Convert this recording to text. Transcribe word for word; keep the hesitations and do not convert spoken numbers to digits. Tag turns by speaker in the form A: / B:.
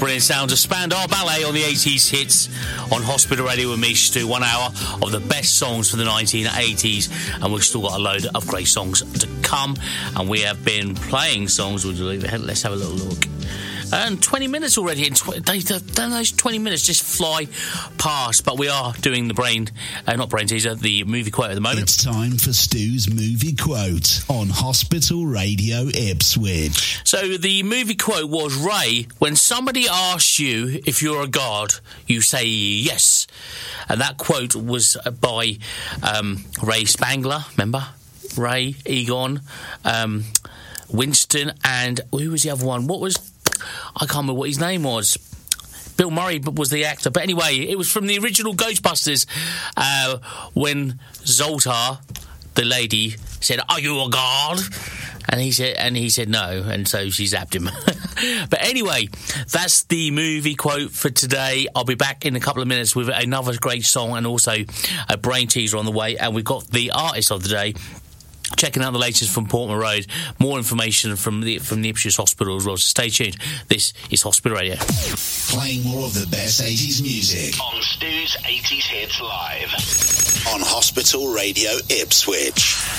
A: Brilliant sounds of Spandau Ballet on the eighties hits on Hospital Radio with me, Stu. One hour of the best songs from the nineteen eighties, and we've still got a load of great songs to come. And we have been playing songs. Let's have a little look. And twenty minutes already. And tw- they, they, those twenty minutes just fly past. But we are doing the brain, uh, not brain teaser, the movie quote at the moment.
B: It's time for Stu's movie quote on Hospital Radio Ipswich.
A: So the movie quote was, Ray, when somebody asks you if you're a god, you say yes. And that quote was by um, Ray Spangler, remember? Ray, Egon, um, Winston, and who was the other one? What was... I can't remember what his name was. Bill Murray was the actor. But anyway, it was from the original Ghostbusters uh, when Zoltar, the lady, said, "Are you a god?" And he said, and he said no, and so she zapped him. But anyway, that's the movie quote for today. I'll be back in a couple of minutes with another great song and also a brain teaser on the way. And we've got the artist of the day. Checking out the latest from Portman Road. More information from the from the Ipswich Hospital as well. So stay tuned. This is Hospital Radio.
B: Playing more of the best eighties music
C: on Stu's eighties Hits Live
B: on Hospital Radio Ipswich.